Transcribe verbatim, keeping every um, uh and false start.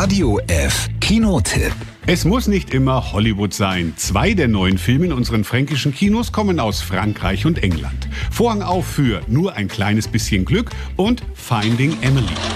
Radio F Kinotipp. Es muss nicht immer Hollywood sein. Zwei der neuen Filme in unseren fränkischen Kinos kommen aus Frankreich und England. Vorhang auf für Nur ein kleines bisschen Glück und Finding Emily.